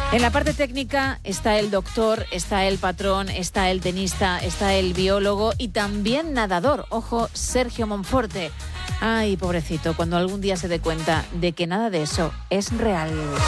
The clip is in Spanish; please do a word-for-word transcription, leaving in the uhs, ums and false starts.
En la parte técnica está el doctor, está el patrón, está el tenista, está el biólogo y también nadador. Ojo, Sergio Monforte. Ay, pobrecito, cuando algún día se dé cuenta de que nada de eso es real.